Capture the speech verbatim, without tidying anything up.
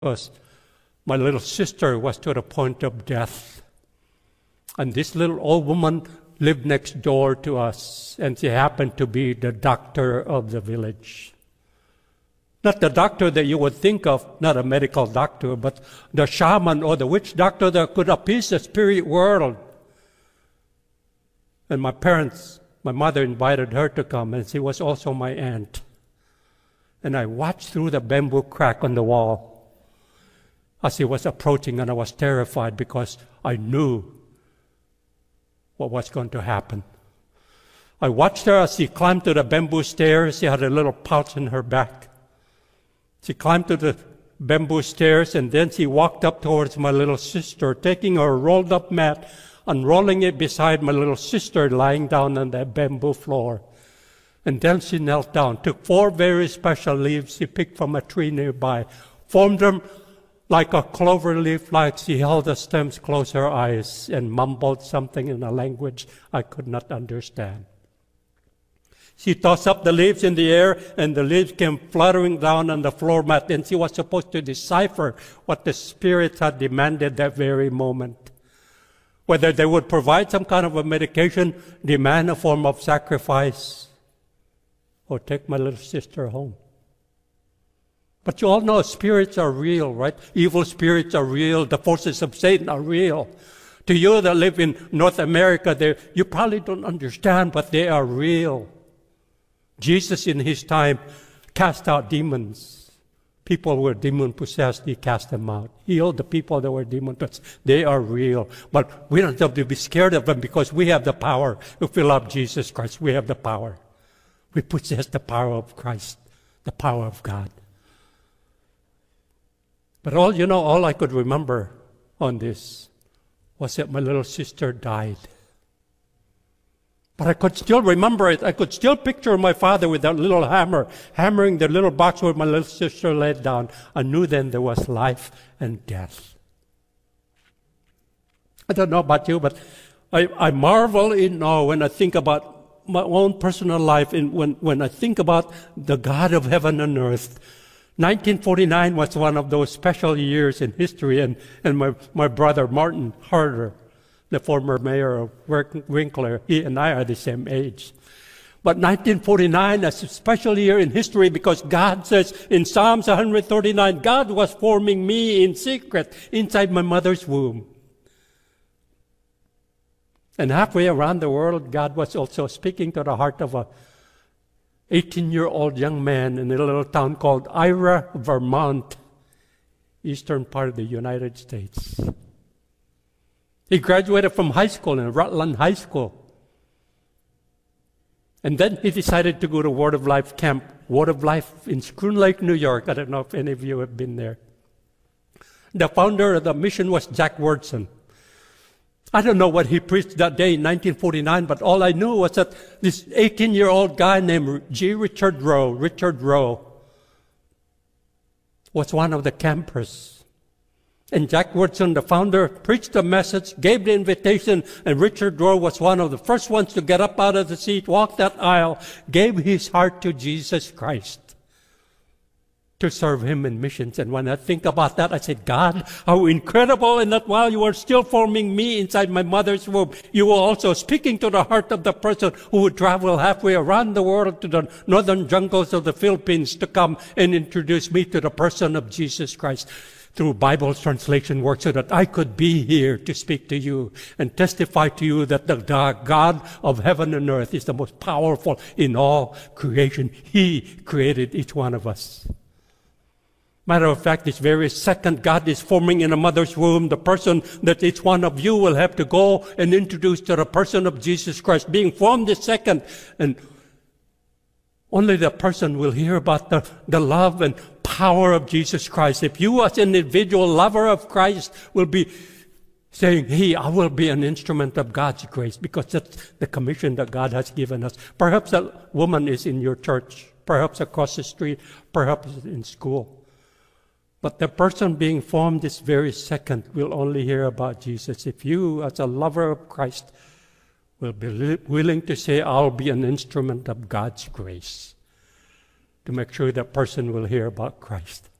Because my little sister was to the point of death. And this little old woman lived next door to us, and she happened to be the doctor of the village. Not the doctor that you would think of, not a medical doctor, but the shaman or the witch doctor that could appease the spirit world. And my parents, my mother invited her to come, and she was also my aunt. And I watched through the bamboo crack on the wall as he was approaching, and I was terrified because I knew what was going to happen. I watched her as she climbed to the bamboo stairs. She had a little pouch in her back. She climbed to the bamboo stairs, and then she walked up towards my little sister, taking her rolled-up mat, unrolling it beside my little sister lying down on that bamboo floor. And then she knelt down, took four very special leaves she picked from a tree nearby, formed them like a clover leaf, like she held the stems, closed her eyes, and mumbled something in a language I could not understand. She tossed up the leaves in the air, and the leaves came fluttering down on the floor mat, and she was supposed to decipher what the spirits had demanded that very moment. Whether they would provide some kind of a medication, demand a form of sacrifice, or take my little sister home. But you all know spirits are real, right? Evil spirits are real. The forces of Satan are real. To you that live in North America, they, you probably don't understand, but they are real. Jesus in his time cast out demons. People who were demon-possessed, he cast them out. Healed the people that were demon-possessed. They are real. But we don't have to be scared of them because we have the power. If we love Jesus Christ, we have the power. We possess the power of Christ, the power of God. But all, you know, all I could remember on this was that my little sister died. But I could still remember it. I could still picture my father with that little hammer, hammering the little box where my little sister laid down. I knew then there was life and death. I don't know about you, but I, I marvel in awe when I think about my own personal life, and when, when I think about the God of heaven and earth. nineteen forty-nine was one of those special years in history, and, and my, my brother Martin Harder, the former mayor of Winkler, he and I are the same age. But nineteen forty-nine is a special year in history because God says in Psalms one thirty-nine, God was forming me in secret inside my mother's womb. And halfway around the world, God was also speaking to the heart of a eighteen-year-old young man in a little town called Ira, Vermont, eastern part of the United States. He graduated from high school in Rutland High School. And then he decided to go to Word of Life camp, Word of Life in Schroon Lake, New York. I don't know if any of you have been there. The founder of the mission was Jack Wordson. I don't know what he preached that day in nineteen forty-nine, but all I knew was that this eighteen-year-old guy named G. Richard Rowe, Richard Rowe, was one of the campers. And Jack Wordson, the founder, preached the message, gave the invitation, and Richard Rowe was one of the first ones to get up out of the seat, walk that aisle, gave his heart to Jesus Christ to serve him in missions. And when I think about that, I said, God, how incredible, and that while you were still forming me inside my mother's womb, you were also speaking to the heart of the person who would travel halfway around the world to the northern jungles of the Philippines to come and introduce me to the person of Jesus Christ through Bible translation work, so that I could be here to speak to you and testify to you that the God of heaven and earth is the most powerful in all creation. He created each one of us. Matter of fact, this very second God is forming in a mother's womb the person that each one of you will have to go and introduce to the person of Jesus Christ, being formed this second. And only the person will hear about the, the love and power of Jesus Christ. If you as an individual lover of Christ will be saying, hey, I will be an instrument of God's grace, because that's the commission that God has given us. Perhaps that woman is in your church, perhaps across the street, perhaps in school. But the person being formed this very second will only hear about Jesus if you, as a lover of Christ, will be willing to say, I'll be an instrument of God's grace, to make sure that person will hear about Christ.